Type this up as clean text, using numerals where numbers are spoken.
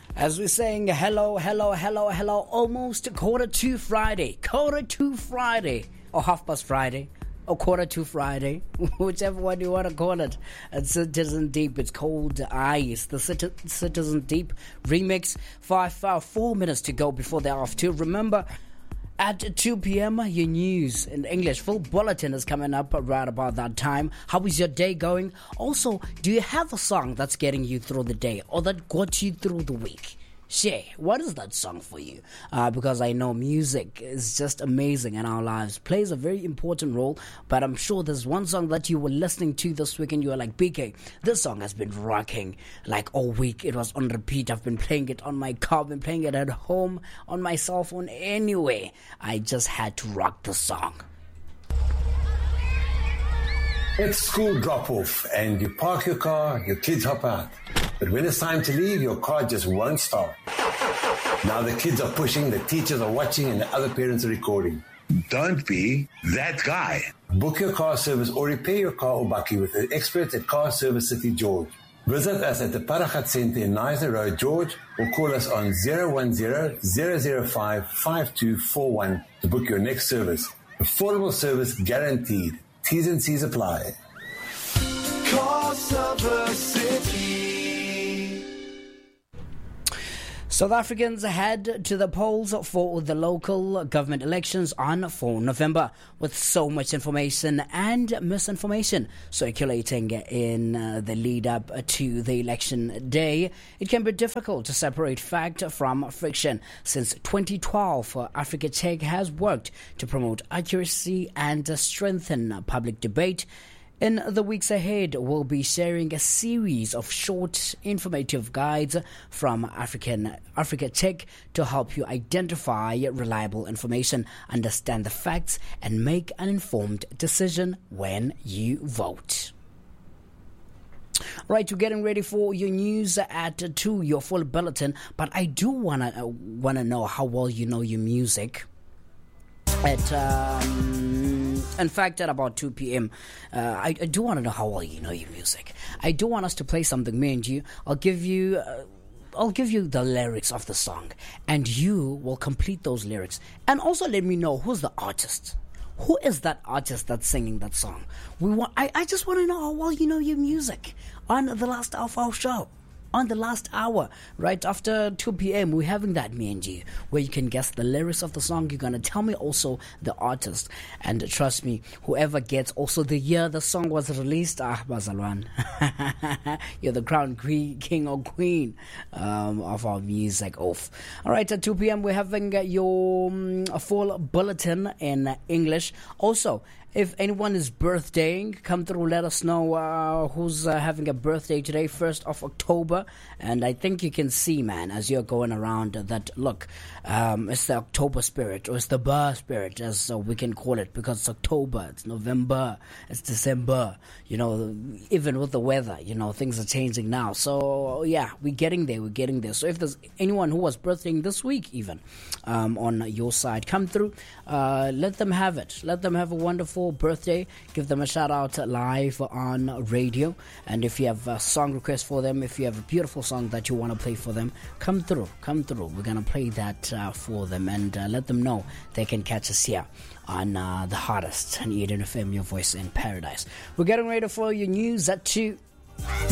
As we're saying hello, almost quarter to Friday, or half past Friday, or quarter to Friday, whichever one you want to call it. It's Citizen Deep, it's called Ice, the Citizen Deep remix. 4 minutes to go before the off to. Remember, at 2 p.m, your news in English full bulletin is coming up right about that time. How is your day going? Also, do you have a song that's getting you through the day or that got you through the week? Share, what is that song for you? Because I know music is just amazing in our lives, plays a very important role, but I'm sure there's one song that you were listening to this week and you were like, BK, this song has been rocking like all week. It was on repeat. I've been playing it on my car, I've been playing it at home, on my cell phone, anyway. I just had to rock the song. It's school drop-off and you park your car, your kids hop out. But when it's time to leave, your car just won't start. Now the kids are pushing, the teachers are watching, and the other parents are recording. Don't be that guy. Book your car service or repair your car or bakkie with the experts at Car Service City George. Visit us at the Paragat Centre in Nizer Road, George, or call us on 010-005-5241 to book your next service. Affordable service guaranteed. T's and C's apply. Car Service City. South Africans head to the polls for the local government elections on 4 November with so much information and misinformation circulating in the lead up to the election day. It can be difficult to separate fact from fiction. Since 2012, Africa Check has worked to promote accuracy and strengthen public debate. In the weeks ahead, we'll be sharing a series of short, informative guides from Africa Check to help you identify reliable information, understand the facts, and make an informed decision when you vote. Right, we're getting ready for your news at 2, your full bulletin, but I do wanna know how well you know your music. In fact, at about 2 p.m, I do want to know how well you know your music. I do want us to play something, me and you. I'll give you the lyrics of the song, and you will complete those lyrics. And also let me know who's the artist. Who is that artist that's singing that song? I just want to know how well you know your music on the last hour of our show. On the last hour, right after 2 p.m, we're having that, me and you, where you can guess the lyrics of the song. You're going to tell me also the artist. And trust me, whoever gets also the year the song was released, Bazalwan, you're the crown king or queen of our music off. All right, at 2 p.m, we're having your full bulletin in English. Also, if anyone is birthdaying, come through, let us know who's having a birthday today, 1st of October. And I think you can see, man, as you're going around that, look, it's the October spirit, or it's the Bar spirit, as we can call it, because it's October, it's November, it's December, even with the weather, things are changing now. So, yeah, we're getting there. So if there's anyone who was birthday this week even on your side, come through, let them have it. Let them have a wonderful birthday. Give them a shout out live on radio. And if you have a song request for them, if you have a beautiful song that you want to play for them, come through. We're going to play that for them, and let them know they can catch us here on the hottest and Eden FM, your voice in paradise. We're getting ready for your news at 2.